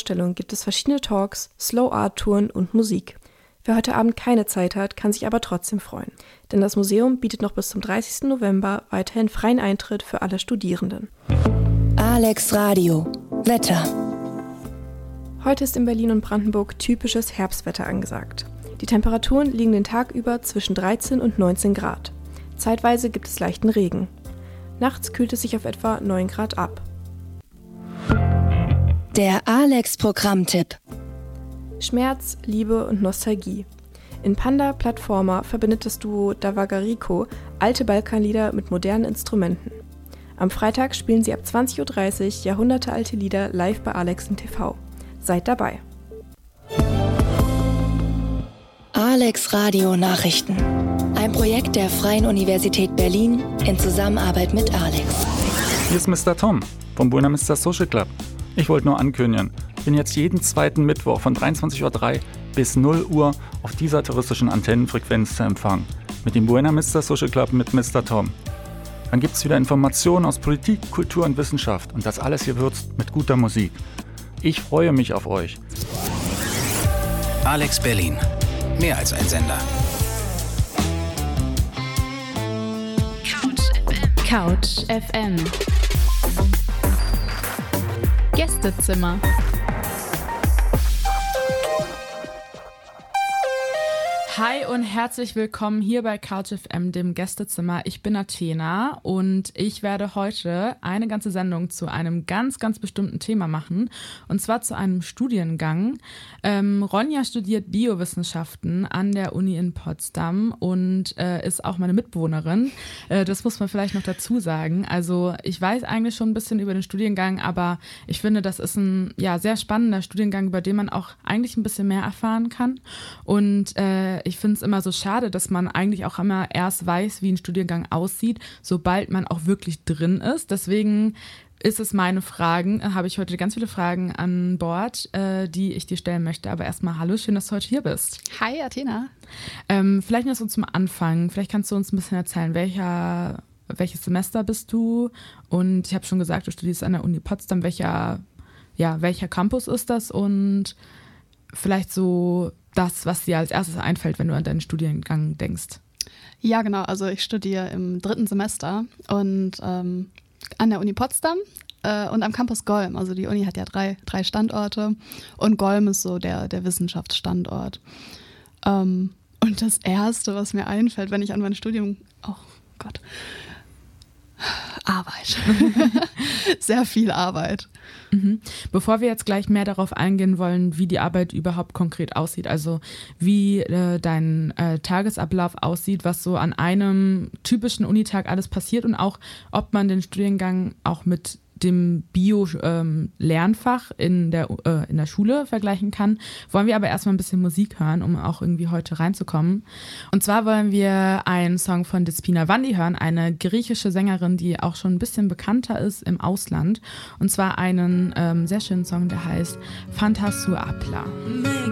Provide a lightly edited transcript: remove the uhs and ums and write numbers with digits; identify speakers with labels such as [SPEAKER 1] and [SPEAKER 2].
[SPEAKER 1] Ausstellung gibt es verschiedene Talks, Slow-Art-Touren und Musik. Wer heute Abend keine Zeit hat, kann sich aber trotzdem freuen. Denn das Museum bietet noch bis zum 30. November weiterhin freien Eintritt für alle Studierenden.
[SPEAKER 2] Alex Radio. Wetter.
[SPEAKER 1] Heute ist in Berlin und Brandenburg typisches Herbstwetter angesagt. Die Temperaturen liegen den Tag über zwischen 13 und 19 Grad. Zeitweise gibt es leichten Regen. Nachts kühlt es sich auf etwa 9 Grad ab.
[SPEAKER 2] Der Alex-Programmtipp.
[SPEAKER 1] Schmerz, Liebe und Nostalgie. In Panda Platformer verbindet das Duo Davagarico alte Balkanlieder mit modernen Instrumenten. Am Freitag spielen sie ab 20.30 Uhr jahrhundertealte Lieder live bei Alex im TV. Seid dabei.
[SPEAKER 2] Alex Radio Nachrichten. Ein Projekt der Freien Universität Berlin in Zusammenarbeit mit Alex.
[SPEAKER 3] Hier ist Mr. Tom vom Buena Vista Social Club. Ich wollte nur ankündigen, ich bin jetzt jeden zweiten Mittwoch von 23.03 Uhr bis 0 Uhr auf dieser touristischen Antennenfrequenz zu empfangen. Mit dem Buena Vista Social Club mit Mr. Tom. Dann gibt es wieder Informationen aus Politik, Kultur und Wissenschaft und das alles gewürzt mit guter Musik. Ich freue mich auf euch.
[SPEAKER 4] Alex Berlin. Mehr als ein Sender.
[SPEAKER 5] Couch FM. Gästezimmer. Hi und herzlich willkommen hier bei Couch FM, dem Gästezimmer. Ich bin Athena und ich werde heute eine ganze Sendung zu einem ganz, ganz bestimmten Thema machen. Und zwar zu einem Studiengang. Ronja studiert Biowissenschaften an der Uni in Potsdam und ist auch meine Mitbewohnerin. Das muss man vielleicht noch dazu sagen. Also ich weiß eigentlich schon ein bisschen über den Studiengang, aber ich finde, das ist ein sehr spannender Studiengang, über den man auch eigentlich ein bisschen mehr erfahren kann. Und ich finde es immer so schade, dass man eigentlich auch immer erst weiß, wie ein Studiengang aussieht, sobald man auch wirklich drin ist. Deswegen ist es habe ich heute ganz viele Fragen an Bord, die ich dir stellen möchte. Aber erstmal hallo, schön, dass du heute hier bist.
[SPEAKER 6] Hi, Athena.
[SPEAKER 5] Vielleicht nur so zum Anfang. Vielleicht kannst du uns ein bisschen erzählen, welches Semester bist du? Und ich habe schon gesagt, du studierst an der Uni Potsdam. Welcher Campus ist das? Und vielleicht so das, was dir als erstes einfällt, wenn du an deinen Studiengang denkst.
[SPEAKER 6] Ja, genau. Also ich studiere im 3. Semester und an der Uni Potsdam und am Campus Golm. Also die Uni hat ja drei Standorte und Golm ist so der Wissenschaftsstandort. Und das Erste, was mir einfällt, wenn ich an mein Studium... Oh Gott. Arbeit. Sehr viel Arbeit.
[SPEAKER 5] Mhm. Bevor wir jetzt gleich mehr darauf eingehen wollen, wie die Arbeit überhaupt konkret aussieht, also wie dein Tagesablauf aussieht, was so an einem typischen Unitag alles passiert und auch, ob man den Studiengang auch mit dem Bio-Lernfach in der Schule vergleichen kann, wollen wir aber erstmal ein bisschen Musik hören, um auch irgendwie heute reinzukommen. Und zwar wollen wir einen Song von Despina Vandi hören, eine griechische Sängerin, die auch schon ein bisschen bekannter ist im Ausland. Und zwar einen sehr schönen Song, der heißt Phantasou Apla.